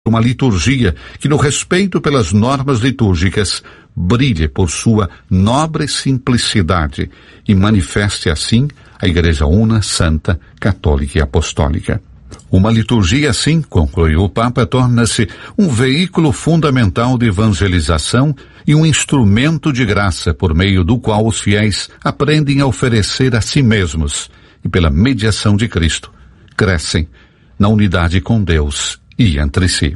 uma liturgia que, no respeito pelas normas litúrgicas, brilhe por sua nobre simplicidade e manifeste assim a Igreja una, santa, católica e apostólica. Uma liturgia assim, concluiu o Papa, torna-se um veículo fundamental de evangelização e um instrumento de graça por meio do qual os fiéis aprendem a oferecer a si mesmos e, pela mediação de Cristo, crescem na unidade com Deus e entre si.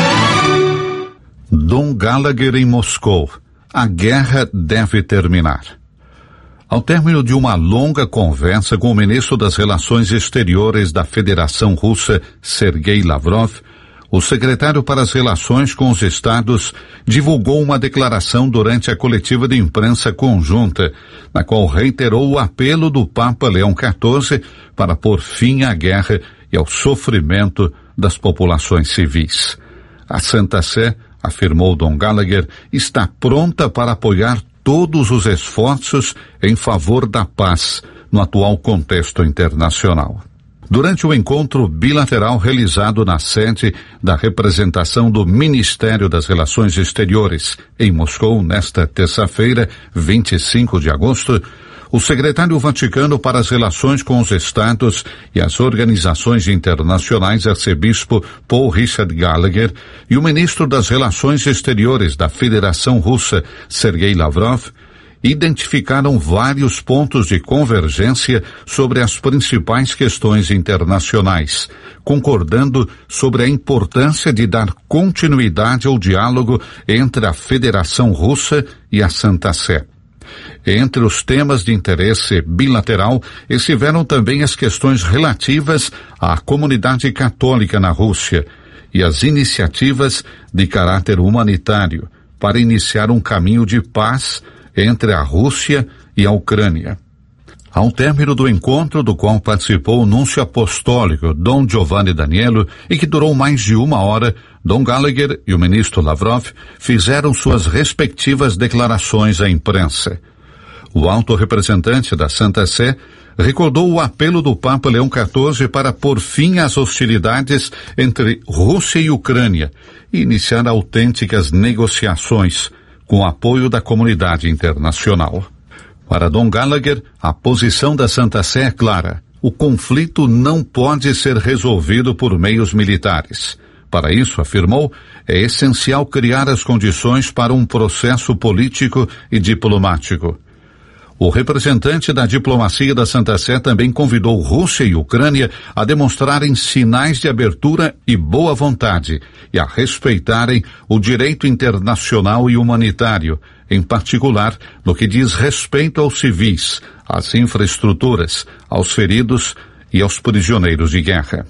Dom Gallagher em Moscou. A guerra deve terminar. Ao término de uma longa conversa com o ministro das Relações Exteriores da Federação Russa, Sergei Lavrov, o secretário para as Relações com os Estados divulgou uma declaração durante a coletiva de imprensa conjunta, na qual reiterou o apelo do Papa Leão XIV para pôr fim à guerra e ao sofrimento das populações civis. A Santa Sé, afirmou Dom Gallagher, está pronta para apoiar todos os esforços em favor da paz no atual contexto internacional. Durante o encontro bilateral realizado na sede da representação do Ministério das Relações Exteriores em Moscou nesta terça-feira, 25 de agosto, o secretário vaticano para as relações com os Estados e as organizações internacionais, arcebispo Paul Richard Gallagher, e o ministro das Relações Exteriores da Federação Russa, Sergei Lavrov, identificaram vários pontos de convergência sobre as principais questões internacionais, concordando sobre a importância de dar continuidade ao diálogo entre a Federação Russa e a Santa Sé. Entre os temas de interesse bilateral estiveram também as questões relativas à comunidade católica na Rússia e as iniciativas de caráter humanitário para iniciar um caminho de paz entre a Rússia e a Ucrânia. Ao término do encontro, do qual participou o núncio apostólico Dom Giovanni Danielo e que durou mais de 1 hora, Dom Gallagher e o ministro Lavrov fizeram suas respectivas declarações à imprensa. O alto representante da Santa Sé recordou o apelo do Papa Leão XIV para pôr fim às hostilidades entre Rússia e Ucrânia e iniciar autênticas negociações com o apoio da comunidade internacional. Para Dom Gallagher, a posição da Santa Sé é clara. O conflito não pode ser resolvido por meios militares. Para isso, afirmou, é essencial criar as condições para um processo político e diplomático. O representante da diplomacia da Santa Sé também convidou Rússia e Ucrânia a demonstrarem sinais de abertura e boa vontade e a respeitarem o direito internacional e humanitário, em particular no que diz respeito aos civis, às infraestruturas, aos feridos e aos prisioneiros de guerra.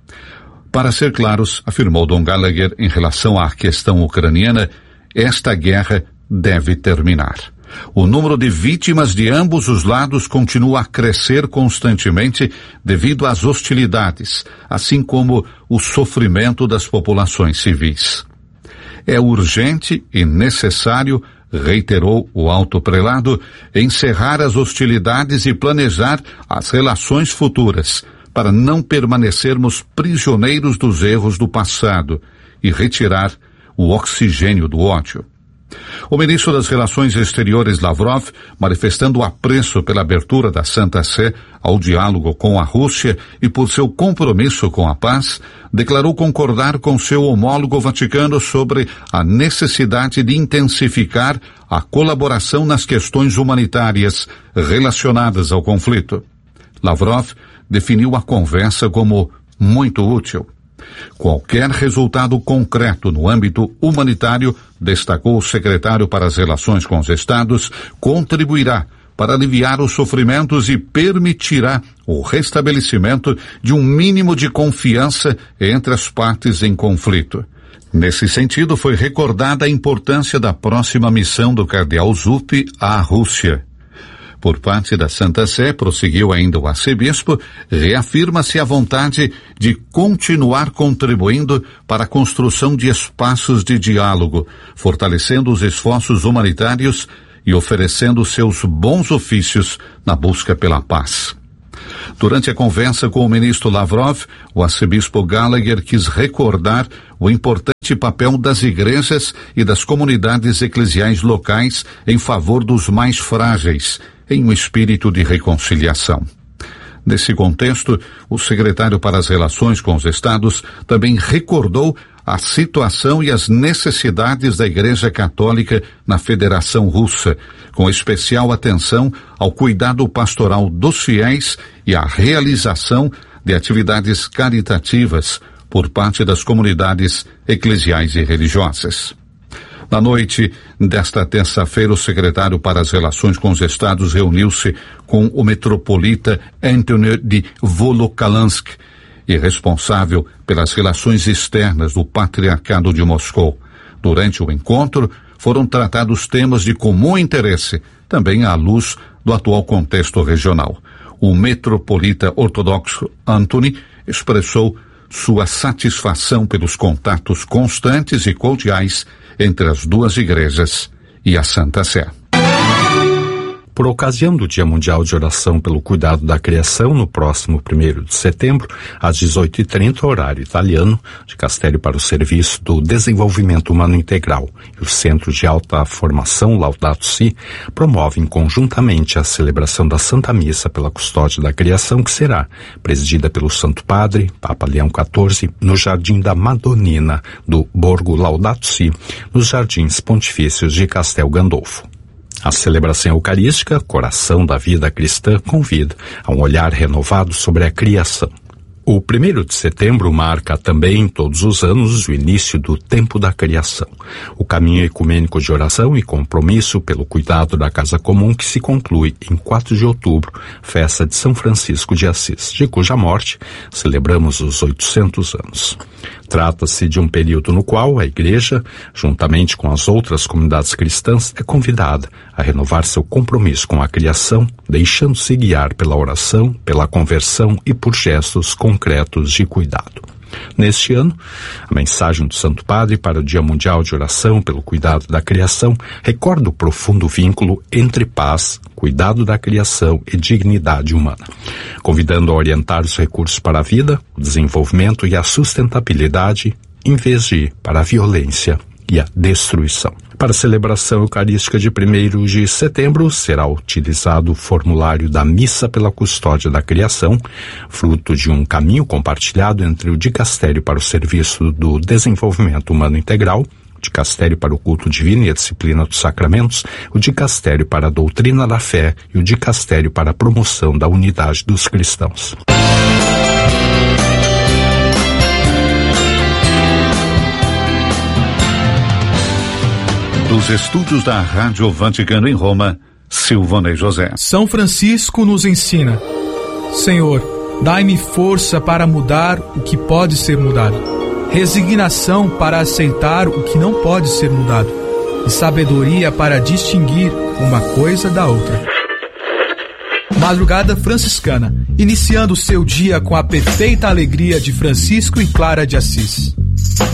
Para ser claros, afirmou Dom Gallagher em relação à questão ucraniana, esta guerra deve terminar. O número de vítimas de ambos os lados continua a crescer constantemente devido às hostilidades, assim como o sofrimento das populações civis. É urgente e necessário, reiterou o alto prelado, encerrar as hostilidades e planejar as relações futuras, para não permanecermos prisioneiros dos erros do passado e retirar o oxigênio do ódio. O ministro das Relações Exteriores Lavrov, manifestando apreço pela abertura da Santa Sé ao diálogo com a Rússia e por seu compromisso com a paz, declarou concordar com seu homólogo vaticano sobre a necessidade de intensificar a colaboração nas questões humanitárias relacionadas ao conflito. Lavrov definiu a conversa como muito útil. Qualquer resultado concreto no âmbito humanitário, destacou o secretário para as Relações com os Estados, contribuirá para aliviar os sofrimentos e permitirá o restabelecimento de um mínimo de confiança entre as partes em conflito. Nesse sentido, foi recordada a importância da próxima missão do cardeal Zuppi à Rússia. Por parte da Santa Sé, prosseguiu ainda o arcebispo, reafirma-se a vontade de continuar contribuindo para a construção de espaços de diálogo, fortalecendo os esforços humanitários e oferecendo seus bons ofícios na busca pela paz. Durante a conversa com o ministro Lavrov, o arcebispo Gallagher quis recordar o importante papel das igrejas e das comunidades eclesiais locais em favor dos mais frágeis, em um espírito de reconciliação. Nesse contexto, o secretário para as Relações com os Estados também recordou a situação e as necessidades da Igreja Católica na Federação Russa, com especial atenção ao cuidado pastoral dos fiéis e à realização de atividades caritativas por parte das comunidades eclesiais e religiosas. Na noite desta terça-feira, o secretário para as Relações com os Estados reuniu-se com o metropolita Anthony de Volokalansk e responsável pelas relações externas do Patriarcado de Moscou. Durante o encontro, foram tratados temas de comum interesse, também à luz do atual contexto regional. O metropolita ortodoxo Anthony expressou sua satisfação pelos contatos constantes e cordiais entre as duas igrejas e a Santa Sé. Por ocasião do Dia Mundial de Oração pelo Cuidado da Criação, no próximo 1º de setembro, às 18h30, horário italiano, o Dicastério para o Serviço do Desenvolvimento Humano Integral e o Centro de Alta Formação Laudato Si promovem conjuntamente a celebração da Santa Missa pela Custódia da Criação, que será presidida pelo Santo Padre, Papa Leão XIV, no Jardim da Madonnina do Borgo Laudato Si, nos Jardins Pontifícios de Castel Gandolfo. A celebração eucarística, coração da vida cristã, convida a um olhar renovado sobre a criação. O 1º de setembro marca também, todos os anos, o início do Tempo da Criação, o caminho ecumênico de oração e compromisso pelo cuidado da casa comum, que se conclui em 4 de outubro, festa de São Francisco de Assis, de cuja morte celebramos os 800 anos. Trata-se de um período no qual a Igreja, juntamente com as outras comunidades cristãs, é convidada a renovar seu compromisso com a criação, deixando-se guiar pela oração, pela conversão e por gestos concretos de cuidado. Neste ano, a mensagem do Santo Padre para o Dia Mundial de Oração pelo Cuidado da Criação recorda o profundo vínculo entre paz, cuidado da criação e dignidade humana, convidando a orientar os recursos para a vida, o desenvolvimento e a sustentabilidade, em vez de ir para a violência e a destruição. Para a celebração eucarística de 1º de setembro, será utilizado o formulário da Missa pela Custódia da Criação, fruto de um caminho compartilhado entre o Dicastério para o Serviço do Desenvolvimento Humano Integral, o Dicastério para o Culto Divino e a Disciplina dos Sacramentos, o Dicastério para a Doutrina da Fé e o Dicastério para a Promoção da Unidade dos Cristãos. Dos estúdios da Rádio Vaticano em Roma, Silvonei José. São Francisco nos ensina: Senhor, dai-me força para mudar o que pode ser mudado, resignação para aceitar o que não pode ser mudado, e sabedoria para distinguir uma coisa da outra. Madrugada Franciscana, iniciando o seu dia com a perfeita alegria de Francisco e Clara de Assis.